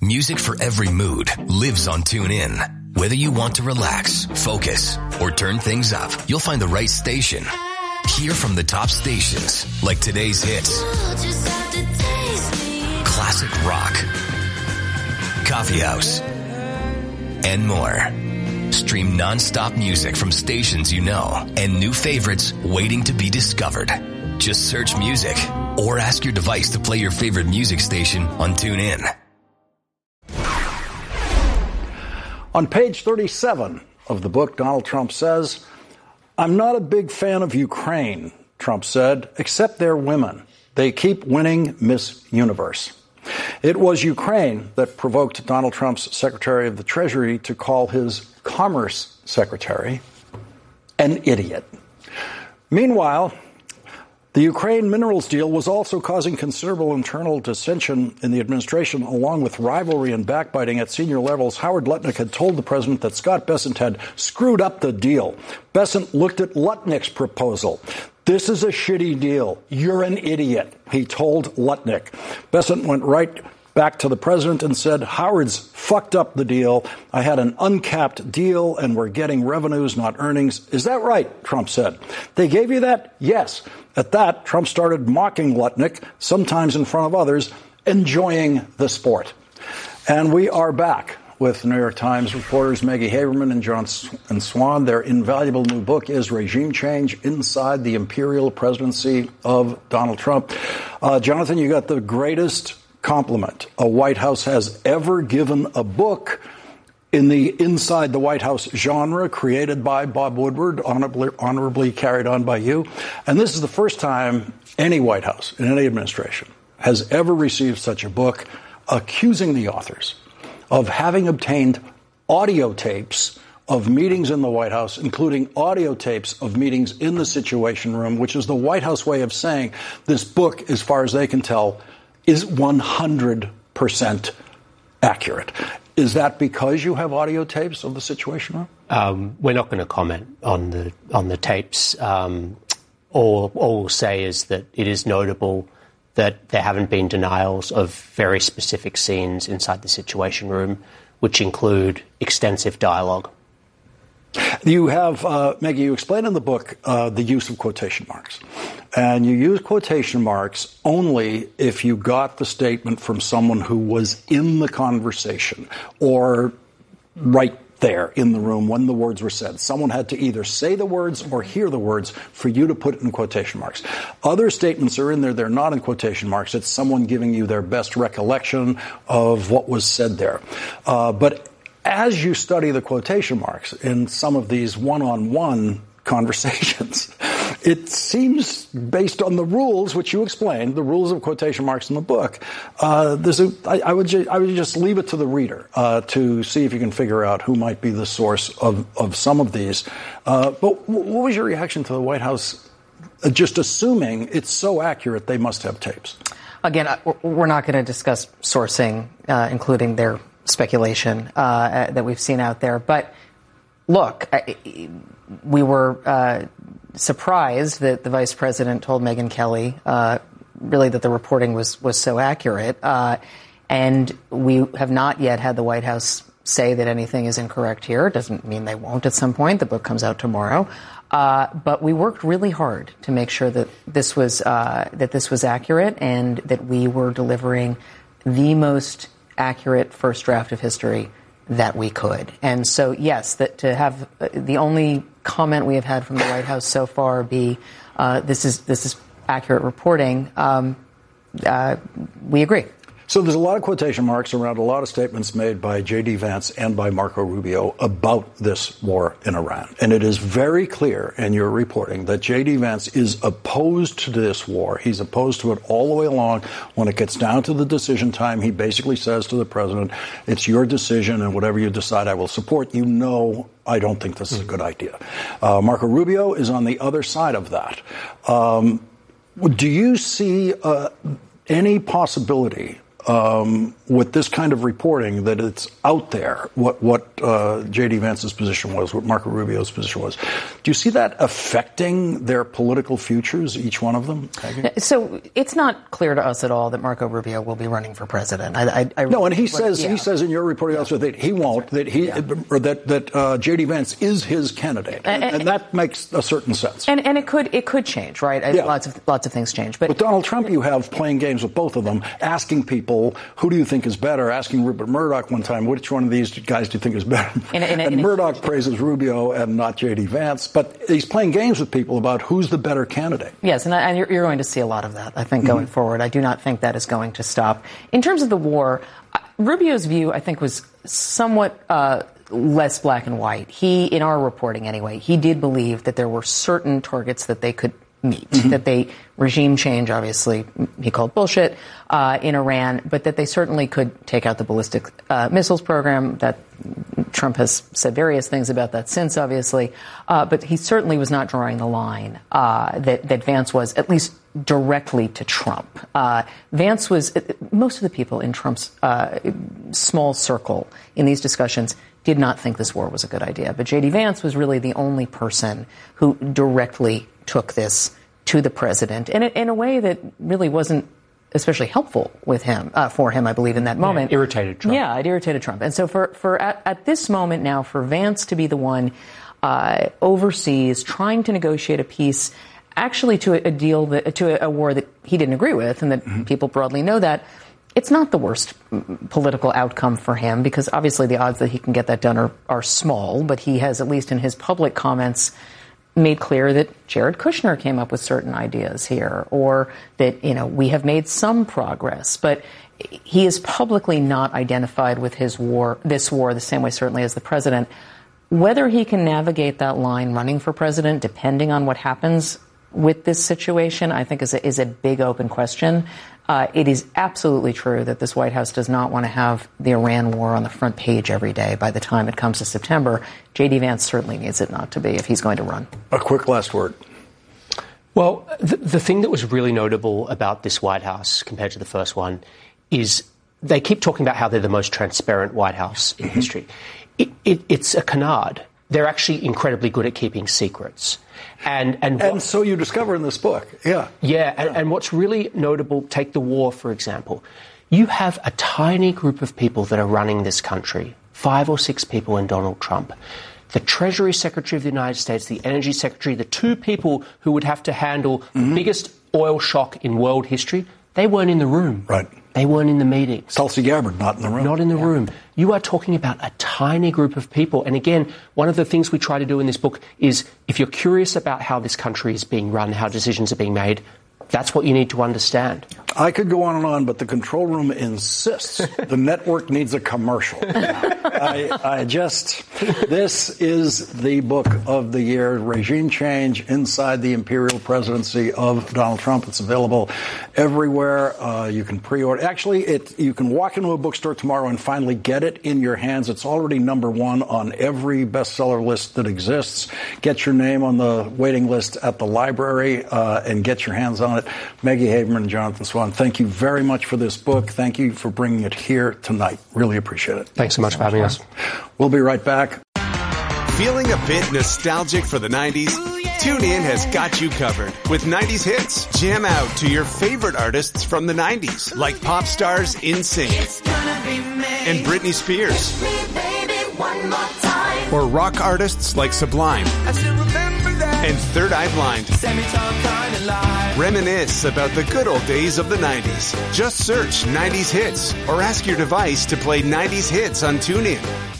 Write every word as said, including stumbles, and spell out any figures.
Music for every mood lives on TuneIn. Whether you want to relax, focus, or turn things up, you'll find the right station. Hear from the top stations like today's hits, classic rock, coffee house, and more. Stream non-stop music from stations you know and new favorites waiting to be discovered. Just search music or ask your device to play your favorite music station on TuneIn. On page thirty-seven of the book, Donald Trump says, "I'm not a big fan of Ukraine," Trump said, "except they're women. They keep winning Miss Universe." It was Ukraine that provoked Donald Trump's Secretary of the Treasury to call his Commerce Secretary an idiot. Meanwhile, the Ukraine minerals deal was also causing considerable internal dissension in the administration, along with rivalry and backbiting at senior levels. Howard Lutnick had told the president that Scott Bessent had screwed up the deal. Bessent looked at Lutnick's proposal. "This is a shitty deal. You're an idiot," he told Lutnick. Bessent went right back to the president and said, "Howard's fucked up the deal. I had an uncapped deal and we're getting revenues, not earnings." "Is that right?" Trump said. "They gave you that?" "Yes." At that, Trump started mocking Lutnick, sometimes in front of others, enjoying the sport. And we are back with New York Times reporters Maggie Haberman and John and Swan. Their invaluable new book is Regime Change Inside the Imperial Presidency of Donald Trump. Uh, Jonathan, you got the greatest compliment a White House has ever given a book in the Inside the White House genre, created by Bob Woodward, honorably, honorably carried on by you. And this is the first time any White House in any administration has ever received such a book, accusing the authors of having obtained audio tapes of meetings in the White House, including audio tapes of meetings in the Situation Room, which is the White House way of saying this book, as far as they can tell, is one hundred percent accurate. Is that because you have audio tapes of the Situation Room? Um, we're not going to comment on the on the tapes. Um, all, all we'll say is that it is notable that there haven't been denials of very specific scenes inside the Situation Room, which include extensive dialogue. You have, uh, Maggie, you explain in the book uh, the use of quotation marks. And you use quotation marks only if you got the statement from someone who was in the conversation or right there in the room when the words were said. Someone had to either say the words or hear the words for you to put it in quotation marks. Other statements are in there, they're not in quotation marks. It's someone giving you their best recollection of what was said there. Uh, but as you study the quotation marks in some of these one-on-one conversations, it seems, based on the rules, which you explained, the rules of quotation marks in the book, uh, there's a, I, I, would ju- I would just leave it to the reader uh, to see if you can figure out who might be the source of, of some of these. Uh, but w- what was your reaction to the White House uh, just assuming it's so accurate they must have tapes? Again, we're not going to discuss sourcing, uh, including their speculation uh, that we've seen out there. But look, I, we were uh, surprised that the vice president told Megyn Kelly uh, really that the reporting was, was so accurate. Uh, and we have not yet had the White House say that anything is incorrect here. It doesn't mean they won't at some point. The book comes out tomorrow. Uh, but we worked really hard to make sure that this was uh, that this was accurate and that we were delivering the most accurate first draft of history that we could. And so, yes, that to have uh, the only comment we have had from the White House so far be uh, this is this is accurate reporting. Um, uh, we agree. So there's a lot of quotation marks around a lot of statements made by J D. Vance and by Marco Rubio about this war in Iran. And it is very clear in your reporting that J D. Vance is opposed to this war. He's opposed to it all the way along. When it gets down to the decision time, he basically says to the president, it's your decision, and whatever you decide, I will support. You know, I don't think this is a good idea. Uh, Marco Rubio is on the other side of that. Um, do you see uh, any possibility um, with this kind of reporting that it's out there, what, what uh, J D. Vance's position was, what Marco Rubio's position was. Do you see that affecting their political futures, each one of them? So it's not clear to us at all that Marco Rubio will be running for president. I, I, I no, and he but, says yeah. he says in your reporting yeah. also that he won't, that he yeah. or that that uh, J D. Vance is his candidate, and, and, and that makes a certain sense. And, and it could it could change, right? Yeah. Lots of lots of things change. But with Donald Trump, you have playing games with both of them, asking people who do you think is better. Asking Rupert Murdoch one time, which one of these guys do you think is better? In a, in a, and Murdoch praises Rubio and not J D. Vance, but he's playing games with people about who's the better candidate. Yes, and, and you're, you're going to see a lot of that, I think, going mm-hmm. forward. I do not think that is going to stop. In terms of the war, Rubio's view, I think, was somewhat uh, less black and white. He, in our reporting anyway, he did believe that there were certain targets that they could meet, mm-hmm. that they regime change, obviously, he called bullshit, uh, in Iran, but that they certainly could take out the ballistic uh, missiles program. That Trump has said various things about that since, obviously, uh, but he certainly was not drawing the line uh, that, that Vance was, at least directly to Trump. Uh, Vance was, most of the people in Trump's uh, small circle in these discussions did not think this war was a good idea. But J D. Vance was really the only person who directly took this to the president in a, in a way that really wasn't especially helpful with him, uh, for him, I believe, in that moment. Yeah, irritated Trump. Yeah, it irritated Trump. And so for, for at, at this moment now, for Vance to be the one uh, overseas trying to negotiate a peace actually to a, a deal, that, to a, a war that he didn't agree with, and that mm-hmm. people broadly know that, it's not the worst political outcome for him, because obviously the odds that he can get that done are, are small, but he has, at least in his public comments, made clear that Jared Kushner came up with certain ideas here, or that, you know, we have made some progress. But he is publicly not identified with his war, this war, the same way certainly as the president. Whether he can navigate that line running for president, depending on what happens with this situation, I think is a, is a big open question. Uh, it is absolutely true that this White House does not want to have the Iran war on the front page every day by the time it comes to September. J D. Vance certainly needs it not to be if he's going to run. A quick last word. Well, the, the thing that was really notable about this White House compared to the first one is they keep talking about how they're the most transparent White House in mm-hmm. history. It, it, it's a canard. They're actually incredibly good at keeping secrets. And and, and what, so you discover in this book, yeah. Yeah, and, yeah. and what's really notable, take the war, for example. You have a tiny group of people that are running this country, five or six people in Donald Trump. The Treasury Secretary of the United States, the Energy Secretary, the two people who would have to handle mm-hmm. the biggest oil shock in world history, they weren't in the room. Right. They weren't in the meetings. Tulsi Gabbard, not in the room. Not in the yeah. room. You are talking about a tiny group of people. And again, one of the things we try to do in this book is if you're curious about how this country is being run, how decisions are being made, that's what you need to understand. I could go on and on, but the control room insists the network needs a commercial. I, I just, this is the book of the year, Regime Change Inside the Imperial Presidency of Donald Trump. It's available everywhere. Uh, you can pre-order. Actually, it, you can walk into a bookstore tomorrow and finally get it in your hands. It's already number one on every bestseller list that exists. Get your name on the waiting list at the library uh, and get your hands on it. Maggie Haberman and Jonathan Swan, thank you very much for this book. Thank you for bringing it here tonight. Really appreciate it. Thanks so much for having us. We'll be right back. Feeling a bit nostalgic for the nineties? TuneIn has got you covered with nineties hits. Jam out to your favorite artists from the nineties, like pop stars NSYNC and Britney Spears, or rock artists like Sublime and Third Eye Blind. Reminisce about the good old days of the nineties. Just search nineties hits or ask your device to play nineties hits on TuneIn.